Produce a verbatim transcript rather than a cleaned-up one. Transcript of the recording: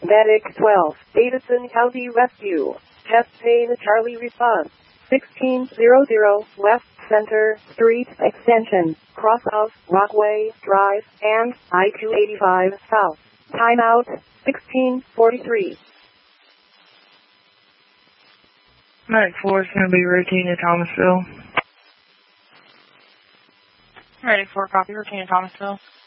Medic twelve, Davidson County Rescue. Chest pain Charlie response. sixteen hundred West Center Street Extension, cross of Rockway Drive and I two eighty-five South. Timeout, sixteen forty-three. Medic four is going to be routine to Thomasville. Medic four, copy, routine to Thomasville.